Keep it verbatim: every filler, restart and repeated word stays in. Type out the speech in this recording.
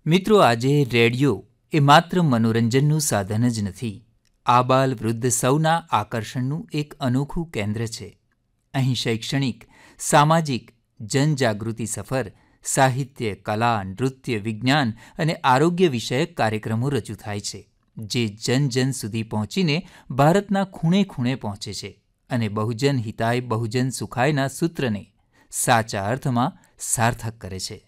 મિત્રો, આજે રેડિયો એ માત્ર મનોરંજનનું સાધન જ નથી. આબાલ વૃદ્ધ સૌના આકર્ષણનું એક અનોખું કેન્દ્ર છે. અહીં શૈક્ષણિક, સામાજિક, જનજાગૃતિ સફર, સાહિત્ય, કલા, નૃત્ય, વિજ્ઞાન અને આરોગ્ય વિષયક કાર્યક્રમો રજૂ થાય છે, જે જન જન સુધી પહોંચીને ભારતના ખૂણે ખૂણે પહોંચે છે અને બહુજન હિતાય બહુજન સુખાયના સૂત્રને સાચા અર્થમાં સાર્થક કરે છે.